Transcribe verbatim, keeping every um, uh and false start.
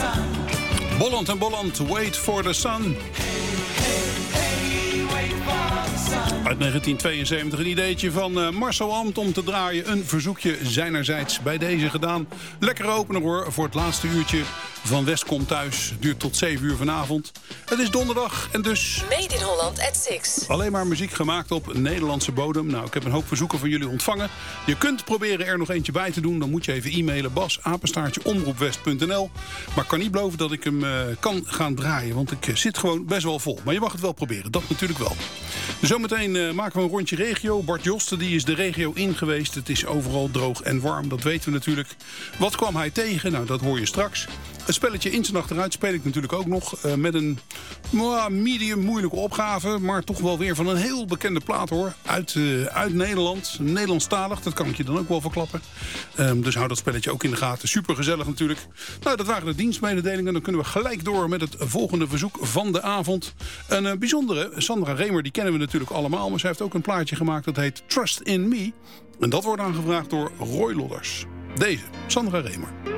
Bolland en Bolland, Wait for the Sun. Uit negentien tweeënzeventig een ideetje van uh, Marcel Amt om te draaien. Een verzoekje zijnerzijds bij deze gedaan. Lekkere opener hoor, voor het laatste uurtje van West komt thuis. Duurt tot zeven uur vanavond. Het is donderdag en dus... Made in Holland at six. Alleen maar muziek gemaakt op Nederlandse bodem. Nou, ik heb een hoop verzoeken van jullie ontvangen. Je kunt proberen er nog eentje bij te doen. Dan moet je even e-mailen bas apenstaartje omroepwest punt n l. Maar ik kan niet beloven dat ik hem uh, kan gaan draaien. Want ik uh, zit gewoon best wel vol. Maar je mag het wel proberen, dat natuurlijk wel. Zometeen uh, maken we een rondje regio. Bart Josten die is de regio in geweest. Het is overal droog en warm, dat weten we natuurlijk. Wat kwam hij tegen? Nou, dat hoor je straks. Het spelletje in zijn achteruit speel ik natuurlijk ook nog. Uh, met een uh, medium moeilijke opgave. Maar toch wel weer van een heel bekende plaat hoor. Uit, uh, uit Nederland. Nederlandstalig, dat kan ik je dan ook wel verklappen. Um, dus hou dat spelletje ook in de gaten. Super gezellig natuurlijk. Nou, dat waren de dienstmededelingen. Dan kunnen we gelijk door met het volgende verzoek van de avond. Een uh, bijzondere, Sandra Remer, die kennen we natuurlijk allemaal. Maar zij heeft ook een plaatje gemaakt dat heet Trust in Me. En dat wordt aangevraagd door Roy Lodders. Deze, Sandra Remer.